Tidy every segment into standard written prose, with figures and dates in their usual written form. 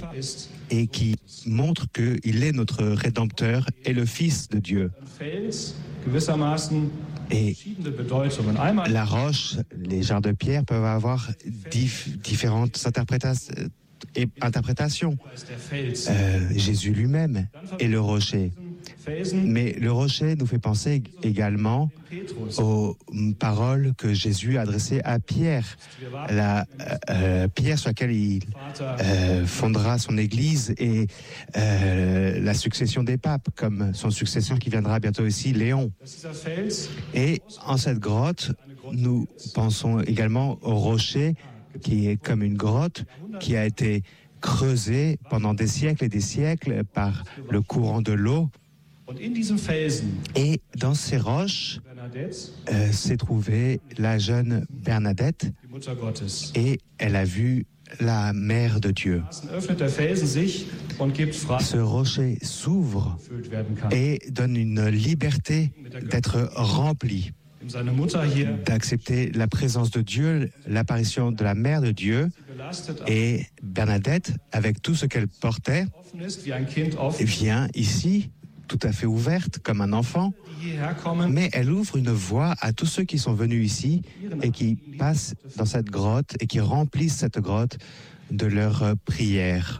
et qui montre qu'il est notre Rédempteur et le Fils de Dieu. Et la roche, les jarres de pierre peuvent avoir différentes interprétations. Jésus lui-même est le rocher. Mais le rocher nous fait penser également aux paroles que Jésus a adressées à Pierre, la pierre sur laquelle il fondera son Église et la succession des papes, comme son successeur qui viendra bientôt ici, Léon. Et en cette grotte, nous pensons également au rocher qui est comme une grotte qui a été creusée pendant des siècles et des siècles par le courant de l'eau. Et dans ces roches s'est trouvée la jeune Bernadette et elle a vu la mère de Dieu. Ce rocher s'ouvre et donne une liberté d'être rempli, d'accepter la présence de Dieu, l'apparition de la mère de Dieu. Et Bernadette, avec tout ce qu'elle portait, vient ici tout à fait ouverte comme un enfant, mais elle ouvre une voie à tous ceux qui sont venus ici et qui passent dans cette grotte et qui remplissent cette grotte de leurs prières.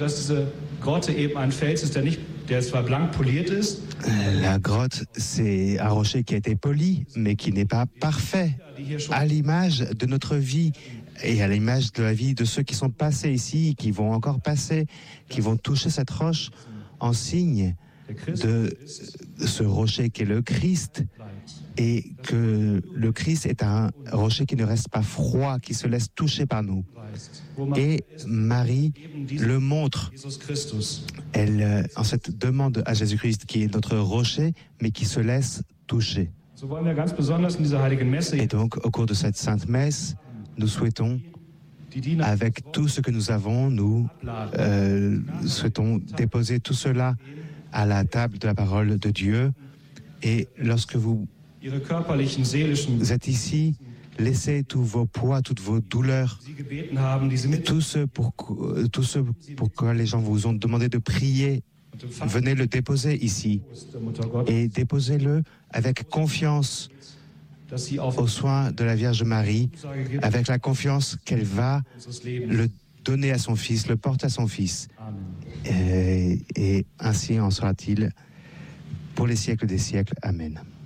La grotte, c'est un rocher qui a été poli, mais qui n'est pas parfait, à l'image de notre vie et à l'image de la vie de ceux qui sont passés ici, qui vont encore passer, qui vont toucher cette roche en signe de ce rocher qui est le Christ, et que le Christ est un rocher qui ne reste pas froid, qui se laisse toucher par nous. Et Marie le montre. Elle en cette demande à Jésus-Christ qui est notre rocher, mais qui se laisse toucher. Et donc, au cours de cette Sainte Messe, nous souhaitons, avec tout ce que nous avons, nous souhaitons déposer tout cela à la table de la parole de Dieu. Et lorsque vous êtes ici, laissez tous vos poids, toutes vos douleurs, tout ce pour quoi les gens vous ont demandé de prier, venez le déposer ici. Et déposez-le avec confiance aux soins de la Vierge Marie, avec la confiance qu'elle va le donner à son Fils, le porter à son Fils. Et ainsi en sera-t-il pour les siècles des siècles. Amen.